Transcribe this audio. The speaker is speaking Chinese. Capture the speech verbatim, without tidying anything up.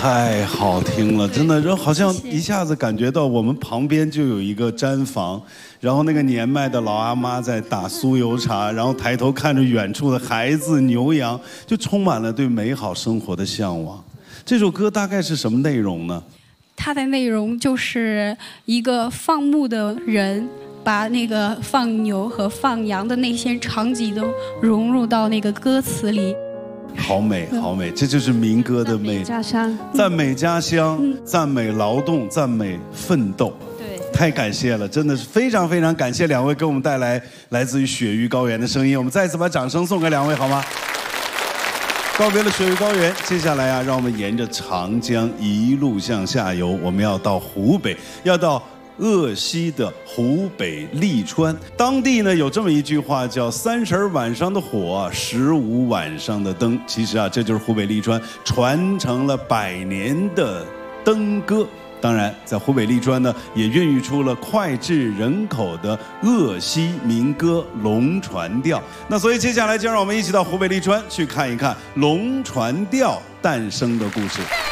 太好听了，真的，然后好像一下子感觉到我们旁边就有一个毡房，然后那个年迈的老阿妈在打酥油茶，然后抬头看着远处的孩子、牛羊，就充满了对美好生活的向往。这首歌大概是什么内容呢？ 它的内容就是一个放牧的人，把那个放牛和放羊的那些场景都融入到那个歌词里。 好美，好美，这就是民歌的魅力。 家乡， 赞美家乡，赞美劳动，赞美奋斗。 对， 太感谢了，真的是非常非常感谢两位给我们带来来自于雪域高原的声音。我们再次把掌声送给两位，好吗？告别了雪域高原，接下来啊，让我们沿着长江一路向下游，我们要到湖北，要到鄂西的湖北利川。当地呢有这么一句话叫三十晚上的火，十五晚上的灯。其实啊，这就是湖北利川传承了百年的灯歌。当然，在湖北利川呢，也孕育出了脍炙人口的鄂西民歌龙船调。那所以接下来就让我们一起到湖北利川去看一看龙船调诞生的故事。